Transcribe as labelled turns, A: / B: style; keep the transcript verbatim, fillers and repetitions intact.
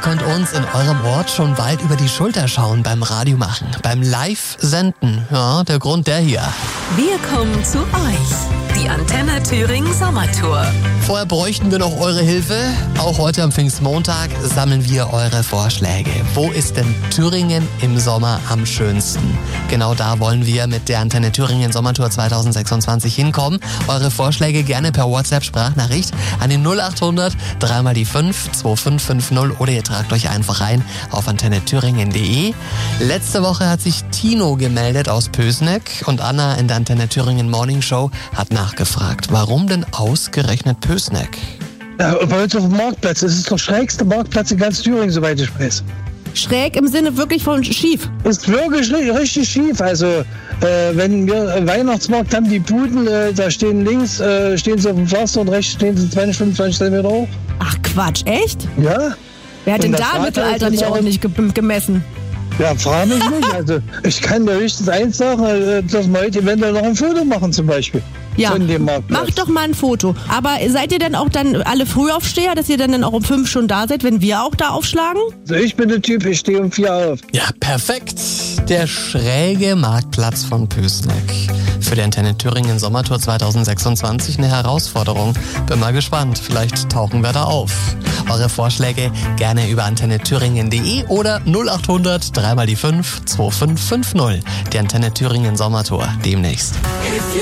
A: könnt uns in eurem Ort schon bald über die Schulter schauen beim Radio machen, beim Live-Senden. Ja, der Grund der hier.
B: Wir kommen zu euch. Die Antenne Thüringen Sommertour.
A: Vorher bräuchten wir noch eure Hilfe. Auch heute am Pfingstmontag sammeln wir eure Vorschläge. Wo ist denn Thüringen im Sommer am schönsten? Genau da wollen wir mit der Antenne Thüringen Sommertour zweitausendsechsundzwanzig hinkommen. Eure Vorschläge gerne per WhatsApp-Sprachnachricht an die null acht hundert drei mal die fünf zwei fünf fünf null oder ihr tragt euch einfach ein auf antenne thüringen punkt de. Letzte Woche hat sich Tino gemeldet aus Pößneck und Anna in der Antenne Thüringen Morning Show hat nachgefragt, warum denn ausgerechnet Pößneck?
C: Ja, bei uns auf dem Marktplatz. Das ist der schrägste Marktplatz in ganz Thüringen, soweit ich weiß.
D: Schräg im Sinne wirklich von schief?
C: Ist wirklich richtig schief. Also, äh, wenn wir Weihnachtsmarkt haben, die Buden, äh, da stehen links, äh, stehen sie auf dem Pflaster und rechts stehen sie zwanzig, fünfundzwanzig Zentimeter hoch.
D: Ach Quatsch, echt?
C: Ja.
D: Wer hat denn da im Mittelalter nicht ordentlich ge- gemessen?
C: Ja, frage mich nicht. Also, ich kann dir höchstens eins sagen, äh, dass wir heute eventuell noch ein Foto machen zum Beispiel.
D: Ja,
C: von dem Marktplatz.
D: Macht doch mal ein Foto. Aber seid ihr denn auch dann alle Frühaufsteher, dass ihr dann, dann auch um fünf schon da seid, wenn wir auch da aufschlagen?
C: Also ich bin der Typ, ich stehe um vier auf.
A: Ja, perfekt. Der schräge Marktplatz von Pößneck. Für die Antenne Thüringen Sommertour zweitausendsechsundzwanzig eine Herausforderung. Bin mal gespannt, vielleicht tauchen wir da auf. Eure Vorschläge gerne über antenne thüringen punkt de oder null acht hundert drei mal die fünf zwei fünf fünf null. Die Antenne Thüringen Sommertour demnächst.
B: If you